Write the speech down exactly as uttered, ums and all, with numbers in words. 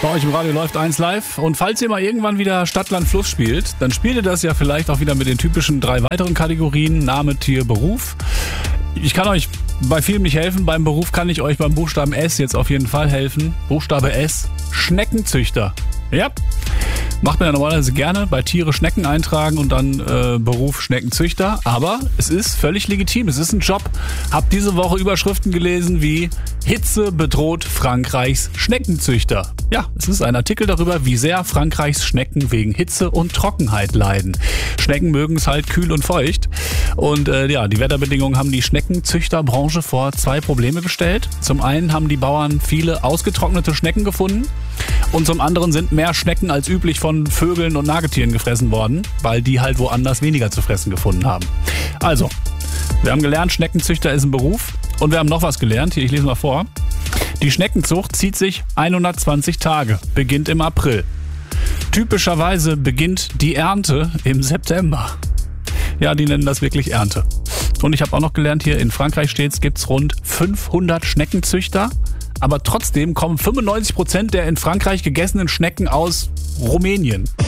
Bei euch im Radio läuft eins live. Und falls ihr mal irgendwann wieder Stadt, Land, Fluss spielt, dann spielt ihr das ja vielleicht auch wieder mit den typischen drei weiteren Kategorien. Name, Tier, Beruf. Ich kann euch bei vielem nicht helfen. Beim Beruf kann ich euch beim Buchstaben S jetzt auf jeden Fall helfen. Buchstabe S, Schneckenzüchter. Ja, macht man ja normalerweise gerne. Bei Tiere Schnecken eintragen und dann äh, Beruf Schneckenzüchter. Aber es ist völlig legitim. Es ist ein Job. Hab diese Woche Überschriften gelesen wie Hitze bedroht Frankreichs Schneckenzüchter. Ja, es ist ein Artikel darüber, wie sehr Frankreichs Schnecken wegen Hitze und Trockenheit leiden. Schnecken mögen es halt kühl und feucht. Und äh, ja, die Wetterbedingungen haben die Schneckenzüchterbranche vor zwei Probleme gestellt. Zum einen haben die Bauern viele ausgetrocknete Schnecken gefunden. Und zum anderen sind mehr Schnecken als üblich von Vögeln und Nagetieren gefressen worden, weil die halt woanders weniger zu fressen gefunden haben. Also, wir haben gelernt, Schneckenzüchter ist ein Beruf. Und wir haben noch was gelernt. Hier, ich lese mal vor. Die Schneckenzucht zieht sich hundertzwanzig Tage, beginnt im April. Typischerweise beginnt die Ernte im September. Ja, die nennen das wirklich Ernte. Und ich habe auch noch gelernt, hier in Frankreich stets gibt's rund fünfhundert Schneckenzüchter. Aber trotzdem kommen fünfundneunzig Prozent der in Frankreich gegessenen Schnecken aus Rumänien.